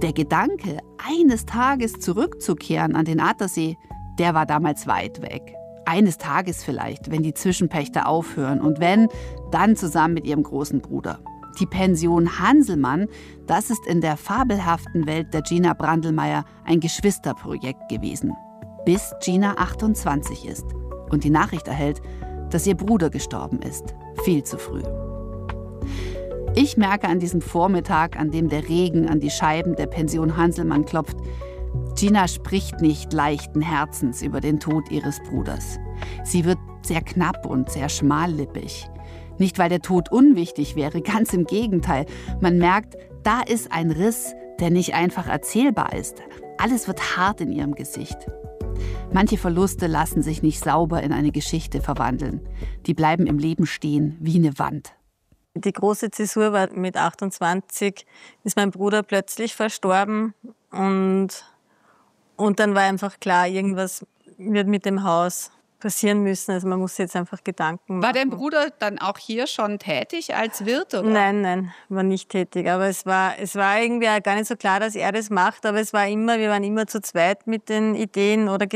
Der Gedanke, eines Tages zurückzukehren an den Attersee, der war damals weit weg. Eines Tages vielleicht, wenn die Zwischenpächter aufhören und wenn, dann zusammen mit ihrem großen Bruder. Die Pension Hanselmann, das ist in der fabelhaften Welt der Gina Brandlmeier ein Geschwisterprojekt gewesen. Bis Gina 28 ist und die Nachricht erhält, dass ihr Bruder gestorben ist. Viel zu früh. Ich merke an diesem Vormittag, an dem der Regen an die Scheiben der Pension Hanselmann klopft, Gina spricht nicht leichten Herzens über den Tod ihres Bruders. Sie wird sehr knapp und sehr schmallippig. Nicht, weil der Tod unwichtig wäre, ganz im Gegenteil. Man merkt, da ist ein Riss, der nicht einfach erzählbar ist. Alles wird hart in ihrem Gesicht. Manche Verluste lassen sich nicht sauber in eine Geschichte verwandeln. Die bleiben im Leben stehen wie eine Wand. Die große Zäsur war mit 28, ist mein Bruder plötzlich verstorben und dann war einfach klar, irgendwas wird mit dem Haus passieren müssen. Also man muss jetzt einfach Gedanken machen. War dein Bruder dann auch hier schon tätig als Wirt? Oder? Nein, war nicht tätig. Aber es war irgendwie gar nicht so klar, dass er das macht. Aber wir waren immer zu zweit mit den Ideen oder